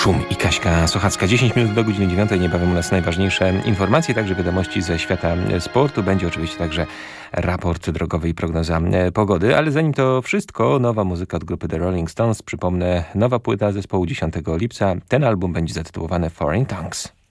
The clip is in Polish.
Szum i Kaśka Sochacka. 10 minut do godziny 9. Niebawem u nas najważniejsze informacje, także wiadomości ze świata sportu. Będzie oczywiście także raport drogowy i prognoza pogody, ale zanim to wszystko, nowa muzyka od grupy The Rolling Stones. Przypomnę, nowa płyta zespołu 10 lipca. Ten album będzie zatytułowany Foreign Tongues.